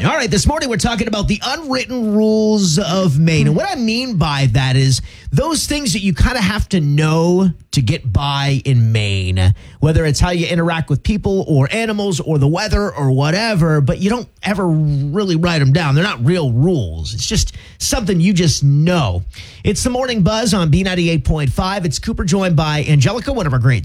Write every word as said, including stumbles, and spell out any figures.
All right, this morning we're talking about the unwritten rules of Maine. And what I mean by that is those things that you kind of have to know to get by in Maine, whether it's how you interact with people or animals or the weather or whatever, but you don't ever really write them down. They're not real rules. It's just something you just know. It's the Morning Buzz on B ninety-eight point five. It's Cooper joined by Angelica, one of our great